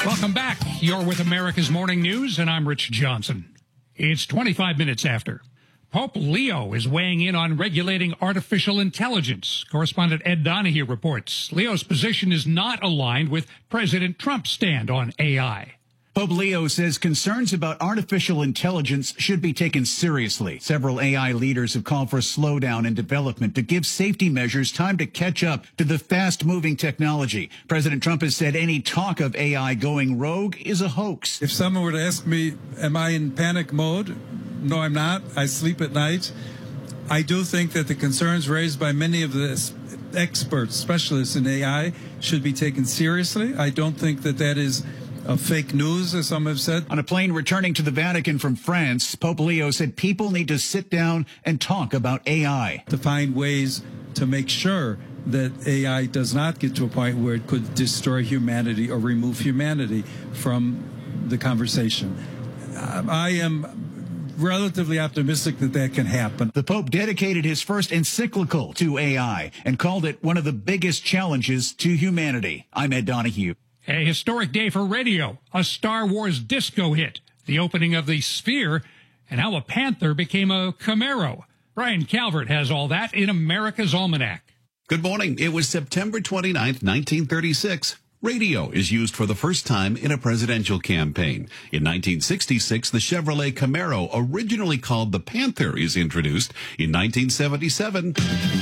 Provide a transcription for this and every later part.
Welcome back. You're with America's Morning News, and I'm Rich Johnson. It's 25 minutes after. Pope Leo is weighing in on regulating artificial intelligence. Correspondent Ed Donahue reports Leo's position is not aligned with President Trump's stand on AI. Pope Leo says concerns about artificial intelligence should be taken seriously. Several AI leaders have called for a slowdown in development to give safety measures time to catch up to the fast-moving technology. President Trump has said any talk of AI going rogue is a hoax. If someone were to ask me, am I in panic mode? No, I'm not. I sleep at night. I do think that the concerns raised by many of the experts, specialists in AI, should be taken seriously. I don't think that that is fake news, as some have said. On a plane returning to the Vatican from France, Pope Leo said people need to sit down and talk about AI. To find ways to make sure that AI does not get to a point where it could destroy humanity or remove humanity from the conversation. I am relatively optimistic that that can happen. The Pope dedicated his first encyclical to AI and called it one of the biggest challenges to humanity. I'm Ed Donahue. A historic day for radio, a Star Wars disco hit, the opening of the Sphere, and how a Panther became a Camaro. Brian Calvert has all that in America's Almanac. Good morning. It was September 29th, 1936. Radio is used for the first time in a presidential campaign. In 1966, the Chevrolet Camaro, originally called the Panther, is introduced. In 1977...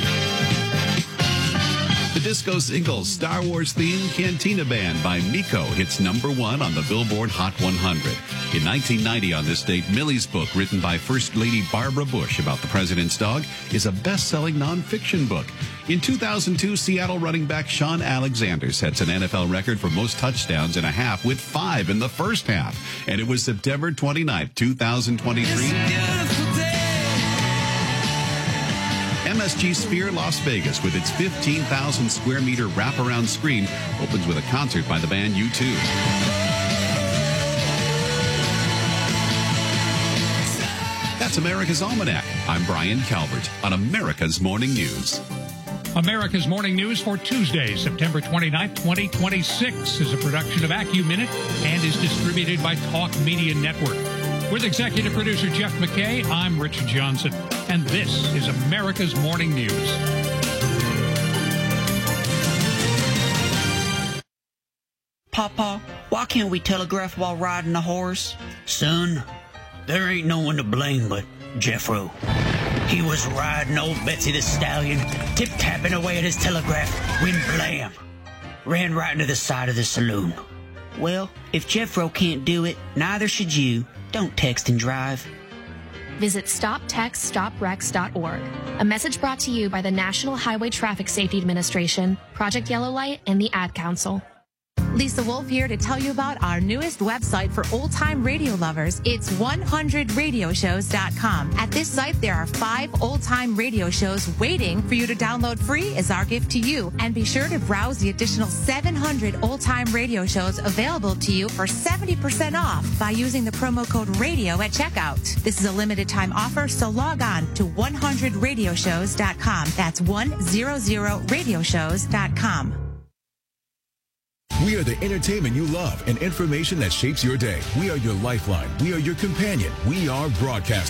the disco single Star Wars theme Cantina Band by Miko hits #1 on the Billboard Hot 100. In 1990 on this date, Millie's book, written by First Lady Barbara Bush about the president's dog, is a best-selling nonfiction book. In 2002, Seattle running back Sean Alexander sets an NFL record for most touchdowns in a half with 5 in the first half. And it was September 29th, 2023. MSG Sphere Las Vegas, with its 15,000 square meter wraparound screen, opens with a concert by the band U2. That's America's Almanac. I'm Brian Calvert on America's Morning News. America's Morning News for Tuesday, September 29th, 2026 is a production of AccuMinute and is distributed by Talk Media Network. With executive producer Jeff McKay, I'm Rich Johnson, and this is America's Morning News. Papa, why can't we telegraph while riding a horse? Son, there ain't no one to blame but Jeffro. He was riding old Betsy the Stallion, tip-tapping away at his telegraph, when blam, ran right into the side of the saloon. Well, if Jeffro can't do it, neither should you. Don't text and drive. Visit StopTextStopWrecks.org. A message brought to you by the National Highway Traffic Safety Administration, Project Yellow Light, and the Ad Council. Lisa Wolf here to tell you about our newest website for old-time radio lovers. It's 100radioshows.com. At this site, there are 5 old-time radio shows waiting for you to download free as our gift to you. And be sure to browse the additional 700 old-time radio shows available to you for 70% off by using the promo code RADIO at checkout. This is a limited-time offer, so log on to 100radioshows.com. That's 100radioshows.com. We are the entertainment you love and information that shapes your day. We are your lifeline. We are your companion. We are Broadcast.